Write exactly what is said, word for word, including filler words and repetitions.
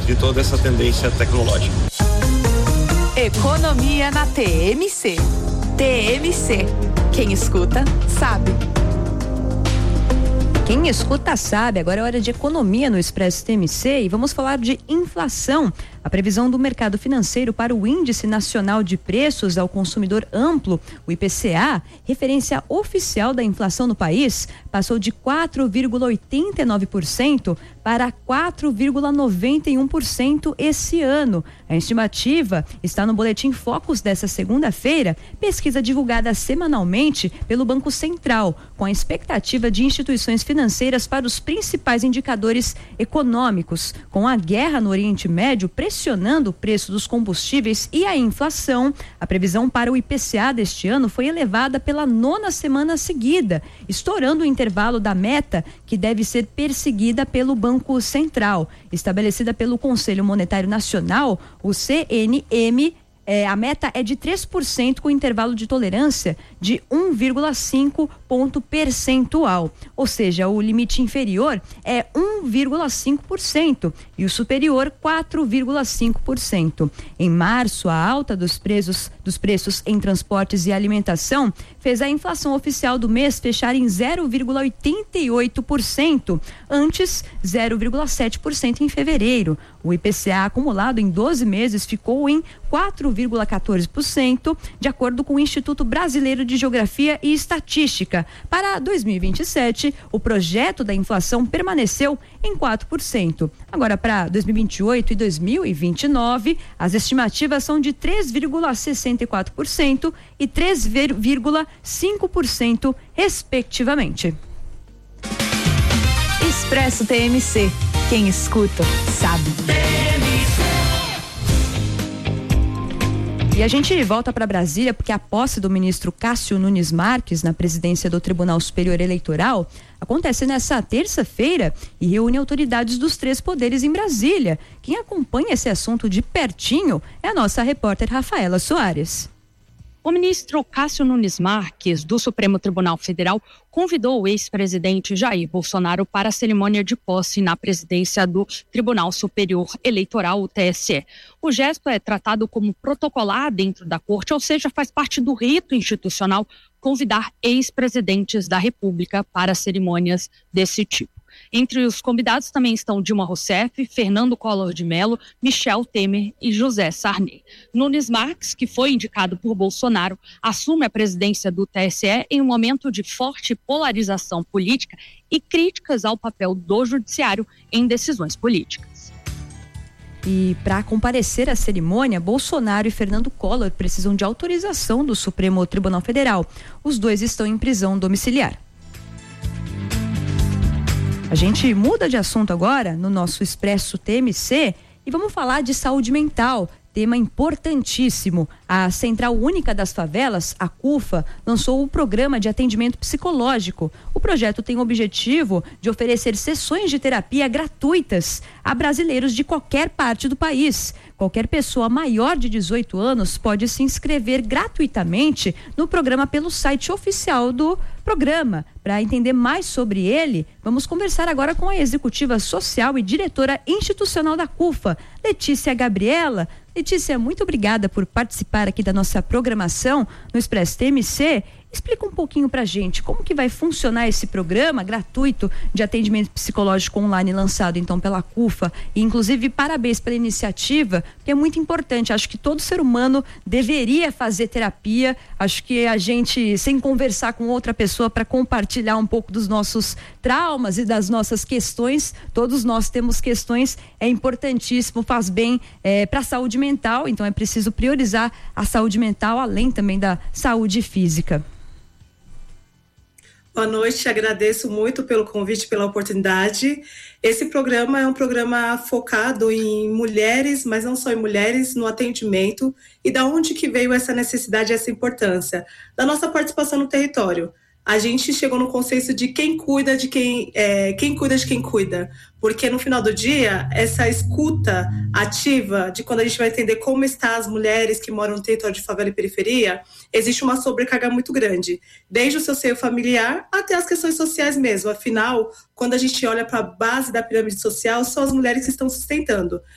de toda essa tendência tecnológica. Economia na T M C. T M C. Quem escuta, sabe. Quem escuta sabe, agora é hora de economia no Expresso T M C e vamos falar de inflação. A previsão do mercado financeiro para o Índice Nacional de Preços ao Consumidor Amplo, o I P C A, referência oficial da inflação no país, passou de quatro vírgula oitenta e nove por cento para quatro vírgula noventa e um por cento esse ano. A estimativa está no Boletim Focus dessa segunda-feira, pesquisa divulgada semanalmente pelo Banco Central, com a expectativa de instituições financeiras para os principais indicadores econômicos. Com a guerra no Oriente Médio pressionando o preço dos combustíveis e a inflação, a previsão para o I P C A deste ano foi elevada pela nona semana seguida, estourando o intervalo da meta que deve ser perseguida pelo Banco Central. Estabelecida pelo Conselho Monetário Nacional, o C N M, É, a meta é de três por cento com intervalo de tolerância de um vírgula cinco ponto percentual. Ou seja, o limite inferior é um vírgula cinco por cento e o superior quatro vírgula cinco por cento. Em março, a alta dos preços, dos preços em transportes e alimentação fez a inflação oficial do mês fechar em zero vírgula oitenta e oito por cento, antes zero vírgula sete por cento em fevereiro. O I P C A acumulado em doze meses ficou em quatro vírgula quatorze por cento, de acordo com o Instituto Brasileiro de Geografia e Estatística. Para dois mil e vinte e sete, o projeto da inflação permaneceu em quatro por cento. Agora, para dois mil e vinte e oito e dois mil e vinte e nove, as estimativas são de três vírgula sessenta e quatro por cento e três vírgula cinco por cento, respectivamente. Expresso T M C. Quem escuta, sabe. E a gente volta para Brasília porque a posse do ministro Cássio Nunes Marques na presidência do Tribunal Superior Eleitoral acontece nessa terça-feira e reúne autoridades dos três poderes em Brasília. Quem acompanha esse assunto de pertinho é a nossa repórter Rafaela Soares. O ministro Cássio Nunes Marques, do Supremo Tribunal Federal, convidou o ex-presidente Jair Bolsonaro para a cerimônia de posse na presidência do Tribunal Superior Eleitoral, o T S E. O gesto é tratado como protocolar dentro da corte, ou seja, faz parte do rito institucional convidar ex-presidentes da República para cerimônias desse tipo. Entre os convidados também estão Dilma Rousseff, Fernando Collor de Mello, Michel Temer e José Sarney. Nunes Marques, que foi indicado por Bolsonaro, assume a presidência do T S E em um momento de forte polarização política e críticas ao papel do judiciário em decisões políticas. E para comparecer à cerimônia, Bolsonaro e Fernando Collor precisam de autorização do Supremo Tribunal Federal. Os dois estão em prisão domiciliar. A gente muda de assunto agora no nosso Expresso T M C e vamos falar de saúde mental, tema importantíssimo. A Central Única das Favelas, a CUFA, lançou o programa de atendimento psicológico. O projeto tem o objetivo de oferecer sessões de terapia gratuitas a brasileiros de qualquer parte do país. Qualquer pessoa maior de dezoito anos pode se inscrever gratuitamente no programa pelo site oficial do programa. Para entender mais sobre ele, vamos conversar agora com a executiva social e diretora institucional da CUFA, Letícia Gabriela. Letícia, muito obrigada por participar aqui da nossa programação no Expresso T M C. Explica um pouquinho pra gente como que vai funcionar esse programa gratuito de atendimento psicológico online lançado então pela CUFA, e inclusive parabéns pela iniciativa, porque é muito importante. Acho que todo ser humano deveria fazer terapia. Acho que a gente, sem conversar com outra pessoa para compartilhar um pouco dos nossos traumas e das nossas questões, todos nós temos questões, é importantíssimo, faz bem é, para a saúde mental, então é preciso priorizar a saúde mental além também da saúde física. Boa noite, agradeço muito pelo convite, pela oportunidade. Esse programa é um programa focado em mulheres, mas não só em mulheres, no atendimento. E da onde que veio essa necessidade, essa importância? Da nossa participação no território. A gente chegou no conceito de quem cuida de quem, é, quem cuida de quem cuida. Porque no final do dia, essa escuta ativa de quando a gente vai entender como estão as mulheres que moram no território de favela e periferia, existe uma sobrecarga muito grande, desde o seu seio familiar até as questões sociais mesmo. Afinal, quando a gente olha para a base da pirâmide social, são as mulheres que estão sustentando.